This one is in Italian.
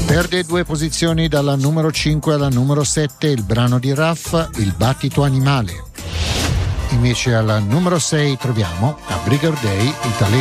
Perde 2 posizioni dalla numero 5 alla numero 7 il brano di Raff, Il battito animale. Invece alla numero 6 troviamo A Bigger Day, Italy.